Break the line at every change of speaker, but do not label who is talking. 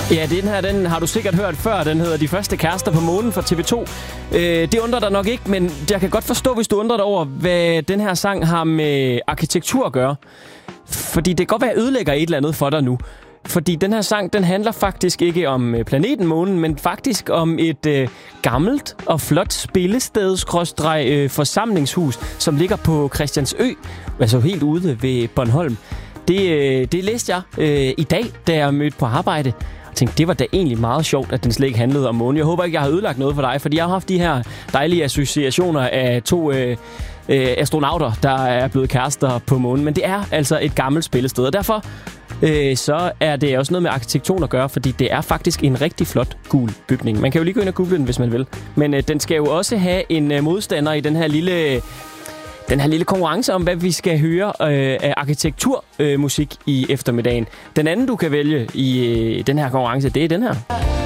Ja, den har du sikkert hørt før. Den hedder De første kærester på månen fra TV2. Det undrer dig nok ikke, men jeg kan godt forstå, hvis du undrer dig over, hvad den her sang har med arkitektur at gøre. Fordi det kan godt være, at jeg ødelægger et eller andet for dig nu. Fordi den her sang, den handler faktisk ikke om planeten månen, men faktisk om et gammelt og flot spillested/forsamlingshus, som ligger på Christiansø, altså helt ude ved Bornholm. Det læste jeg i dag, da jeg mødte på arbejde. Jeg tænkte, det var da egentlig meget sjovt, at den slet ikke handlede om månen. Jeg håber ikke, jeg har ødelagt noget for dig, fordi jeg har haft de her dejlige associationer af to astronauter, der er blevet kærester på månen. Men det er altså et gammelt spillested, og derfor så er det også noget med arkitektur at gøre, fordi det er faktisk en rigtig flot gul bygning. Man kan jo lige gå ind og google den, hvis man vil. Men den skal jo også have en modstander i den her lille konkurrence om, hvad vi skal høre af arkitekturmusik i eftermiddagen. Den anden, du kan vælge i den her konkurrence, det er den her.